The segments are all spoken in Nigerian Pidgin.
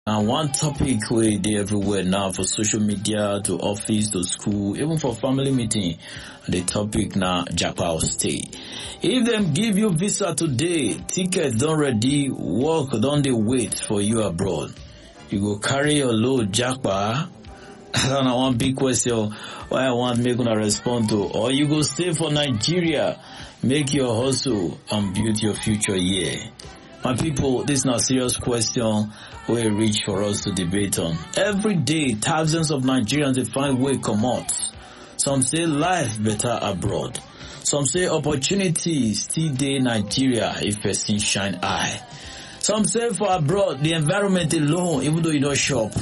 And one topic wey dey everywhere now for social media to office to school, even for family meeting, the topic na japa or stay. If them give you visa today, ticket don ready, work don dey wait for you abroad, you go carry your load japa? That's one big question why I want make una respond to. Or you go stay for Nigeria, make your hustle and build your future here. My people, this is not a serious question wey reach for us to debate on. Every day, thousands of Nigerians dey find way comot. Some say life better abroad. Some say opportunities still dey Nigeria if person shine eye. Some say for abroad, the environment alone, even though you don't shop,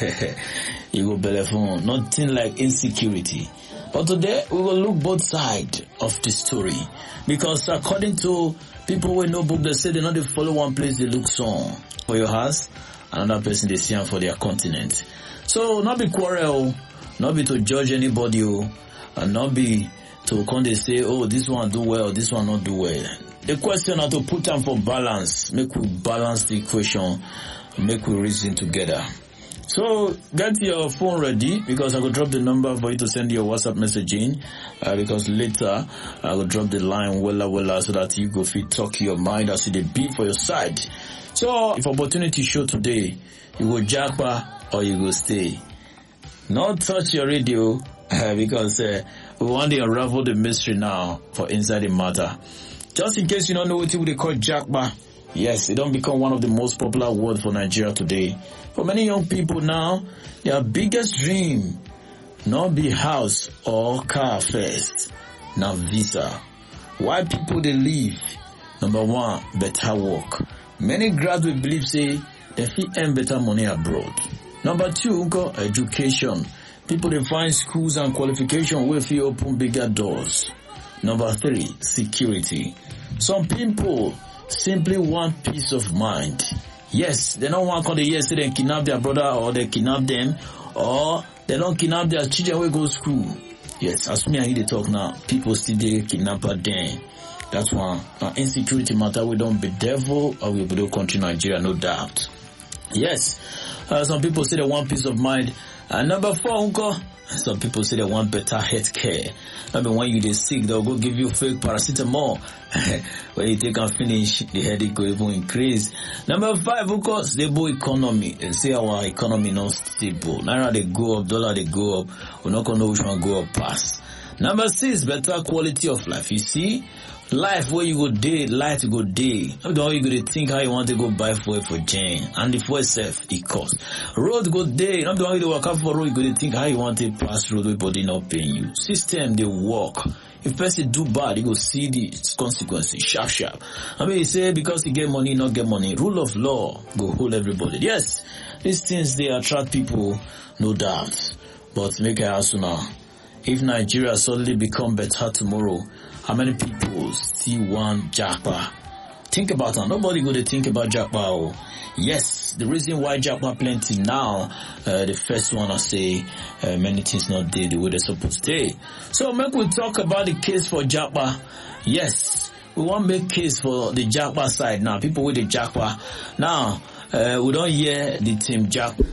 you go bellefon, nothing like insecurity. But today, we will look both sides of the story. Because according to people wey know book, they say they not dey follow one place, they look song for your house, another person they see am for their continent. So, not be quarrel, not be to judge anybody, and not be to come they say, oh, this one do well, this one not do well. The question is to put them for balance, make we balance the equation, make we reason together. So, get your phone ready because I will drop the number for you to send your WhatsApp message in because later I will drop the line wella so that you go fit talk your mind as you be for your side. So, if opportunity show today, you go japa or you go stay. Not touch your radio because we want to unravel the mystery now for inside the matter. Just in case you don't know what they call japa. Yes, it don't become one of the most popular words for Nigeria today. For many young people now, their biggest dream not be house or car first, now visa. Why people they leave? Number one, better work. Many graduates believe say they fit earn better money abroad. Number two, education. People they find schools and qualification where fit open bigger doors. Number three, security. Some people simply want peace of mind. Yes, they don't want to hear say they kidnap their brother or they kidnap them or they don't kidnap their children who go school. Yes, as me and you they talk now, people still they kidnap them. That's one. Insecurity matter, we don't bedevil or we do country Nigeria, no doubt. Yes, some people say they want peace of mind. And number four, some people say they want better health care. I mean, when you dey sick, they'll go give you fake paracetamol. When you take and finish, the headache will even increase. Number five, of course, stable economy. They say our economy not stable. Naira they go up, dollar they go up. We're not gonna know which one go up past. Number six, better quality of life. You see, life where you go day, light go day. Not all you go to think how you want to go buy fuel for Jane. And the fuel itself, it costs. Road go day. Not the one you walk out for road, you go to think how you want to pass road with body not paying you. System, they work. If person do bad, you go see the consequences, sharp. I mean, you say because you get money, not get money. Rule of law go hold everybody. Yes, these things, they attract people, no doubt. But make I ask you now, if Nigeria suddenly become better tomorrow, how many people still want japa? Think about it. Nobody go to think about japa. Oh. Yes, the reason why japa plenty now, the first one I say, many things not there the way they're supposed to be. So make we talk about the case for japa. Yes, we want to make case for the japa side now. People with the japa. Now, we don't hear the team